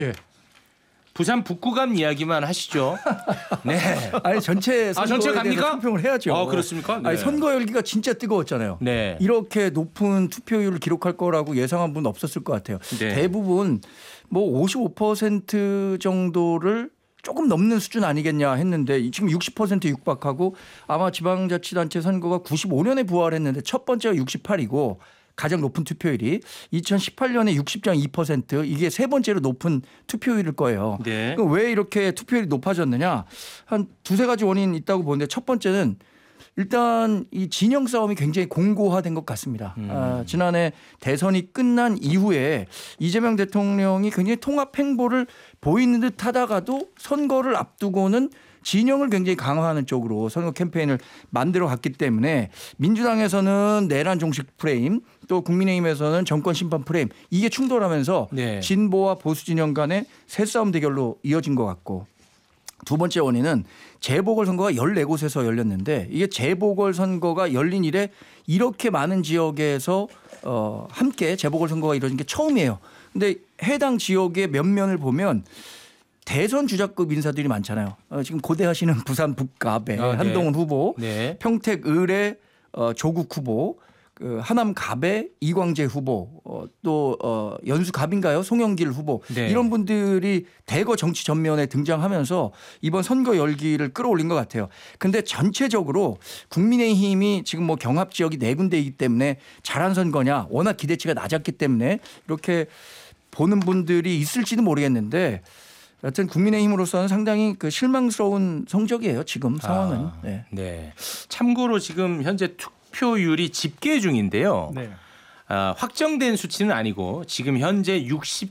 예. 부산 북구감 이야기만 하시죠. 네. 아니 전체 선거에 전체 갑니까? 대해서 총평을 해야죠. 그렇습니까? 네. 아니 선거 열기가 진짜 뜨거웠잖아요. 네. 이렇게 높은 투표율을 기록할 거라고 예상한 분 없었을 것 같아요. 네. 대부분 뭐 55% 정도를 조금 넘는 수준 아니겠냐 했는데 지금 60% 육박하고 아마 지방자치단체 선거가 95년에 부활했는데 첫 번째가 68이고 가장 높은 투표율이 2018년에 60.2% 이게 세 번째로 높은 투표율일 거예요. 네. 그럼 왜 이렇게 투표율이 높아졌느냐? 한 두세 가지 원인이 있다고 보는데 첫 번째는 일단 이 진영 싸움이 굉장히 공고화된 것 같습니다. 지난해 대선이 끝난 이후에 이재명 대통령이 굉장히 통합 행보를 보이는 듯 하다가도 선거를 앞두고는 진영을 굉장히 강화하는 쪽으로 선거 캠페인을 만들어 갔기 때문에 민주당에서는 내란 종식 프레임 또 국민의힘에서는 정권 심판 프레임 이게 충돌하면서 네. 진보와 보수 진영 간의 새싸움 대결로 이어진 것 같고 두 번째 원인은 재보궐선거가 14곳에서 열렸는데 이게 재보궐선거가 열린 이래 이렇게 많은 지역에서 함께 재보궐선거가 이루어진 게 처음이에요. 근데 해당 지역의 면면을 보면 대선 주자급 인사들이 많잖아요. 지금 고대하시는 부산 북갑의 한동훈 후보, 네. 평택 을의 조국 후보, 하남 갑의 이광재 후보, 또 연수 갑인가요? 송영길 후보 네. 이런 분들이 대거 정치 전면에 등장하면서 이번 선거 열기를 끌어올린 것 같아요. 근데 전체적으로 국민의힘이 지금 뭐 경합 지역이 4군데이기 때문에 잘한 선거냐 워낙 기대치가 낮았기 때문에 이렇게 보는 분들이 있을지는 모르겠는데 여튼 국민의힘으로서는 상당히 실망스러운 성적이에요. 지금 상황은. 네. 네. 참고로 지금 현재 투표율이 집계 중인데요. 네. 확정된 수치는 아니고 지금 현재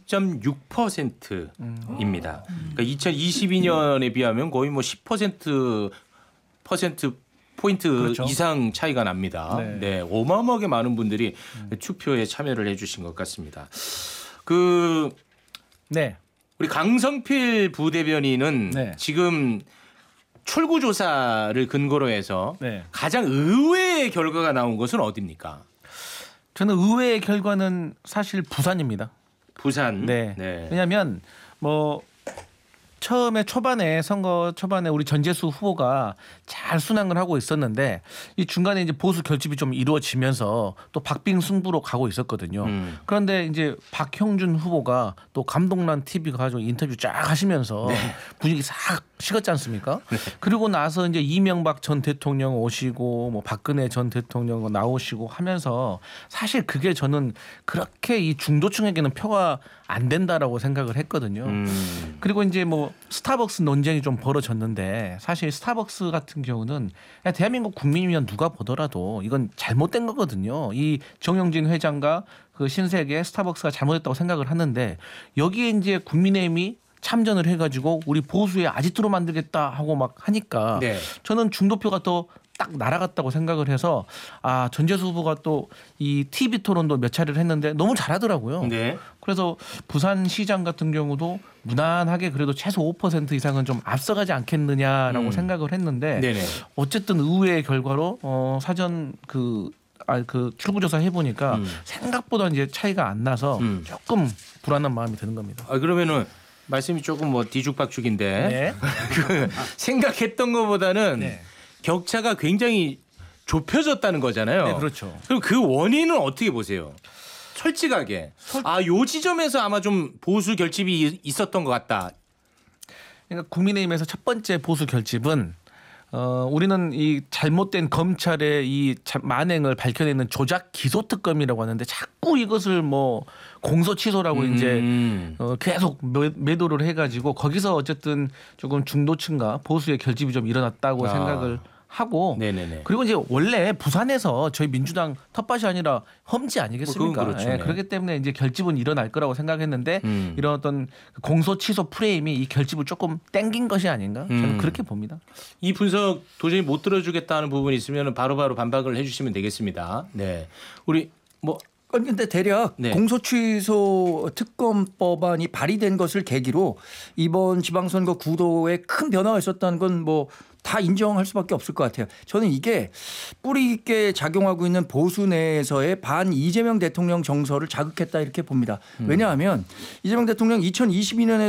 60.6%입니다. 그러니까 2022년에 비하면 거의 뭐 10% 포인트 그렇죠. 이상 차이가 납니다. 네. 네, 어마어마하게 많은 분들이 투표에 참여를 해주신 것 같습니다. 네. 우리 강성필 부대변인은 네. 지금 출구조사를 근거로 해서 네. 가장 의외의 결과가 나온 것은 어디입니까? 저는 의외의 결과는 사실 부산입니다. 부산. 네. 왜냐하면 뭐 선거 초반에 우리 전재수 후보가 잘 순항을 하고 있었는데 이 중간에 이제 보수 결집이 좀 이루어지면서 또 박빙 승부로 가고 있었거든요. 그런데 이제 박형준 후보가 또 감동란 TV 가지고 인터뷰 쫙 하시면서 분위기 싹 식었지 않습니까? 그리고 나서 이제 이명박 전 대통령 오시고 뭐 박근혜 전 대통령 나오시고 하면서 사실 그게 저는 그렇게 이 중도층에게는 표가 안 된다라고 생각을 했거든요. 그리고 이제 뭐 스타벅스 논쟁이 좀 벌어졌는데 사실 스타벅스 같은 경우는 대한민국 국민이면 누가 보더라도 이건 잘못된 거거든요. 이 정영진 회장과 그 신세계 스타벅스가 잘못했다고 생각을 하는데 여기에 이제 국민의힘이 참전을 해가지고 우리 보수에 아지트로 만들겠다 하고 막 하니까 네. 저는 중도표가 또 딱 날아갔다고 생각을 해서 전재수 후보가 또 이 TV 토론도 몇 차례를 했는데 너무 잘하더라고요. 네. 그래서 부산시장 같은 경우도 무난하게 그래도 최소 5% 이상은 좀 앞서가지 않겠느냐라고 생각을 했는데 네네. 어쨌든 의외의 결과로 사전 출구조사 해보니까 생각보다 이제 차이가 안 나서 조금 불안한 마음이 드는 겁니다. 그러면은 말씀이 조금 뭐 뒤죽박죽인데 네. 생각했던 것보다는 네. 격차가 굉장히 좁혀졌다는 거잖아요. 네, 그렇죠. 그럼 그 원인은 어떻게 보세요? 솔직하게. 요 지점에서 아마 좀 보수 결집이 있었던 것 같다. 그러니까 국민의힘에서 첫 번째 보수 결집은 우리는 이 잘못된 검찰의 이 만행을 밝혀내는 조작 기소 특검이라고 하는데 자꾸 이것을 뭐 공소 취소라고 이제 계속 매도를 해가지고 거기서 어쨌든 조금 중도층과 보수의 결집이 좀 일어났다고 생각을 하고 네네네. 그리고 이제 원래 부산에서 저희 민주당 텃밭이 아니라 험지 아니겠습니까? 그건 그렇죠. 예, 그렇기 때문에 이제 결집은 일어날 거라고 생각했는데 이런 어떤 공소 취소 프레임이 이 결집을 조금 땡긴 것이 아닌가? 저는 그렇게 봅니다. 이 분석 도저히 못 들어주겠다는 부분이 있으면 바로바로 반박을 해주시면 되겠습니다. 네, 우리 뭐 근데 대략 네. 공소취소 특검법안이 발의된 것을 계기로 이번 지방선거 구도에 큰 변화가 있었다는 건 뭐 다 인정할 수밖에 없을 것 같아요. 저는 이게 뿌리 있게 작용하고 있는 보수 내에서의 반 이재명 대통령 정서를 자극했다 이렇게 봅니다. 왜냐하면 이재명 대통령 2022년에